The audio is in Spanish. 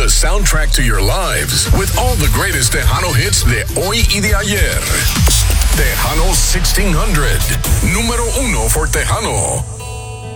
the soundtrack to your lives with all the greatest Tejano hits de hoy y de ayer. Tejano 1600, número uno for Tejano.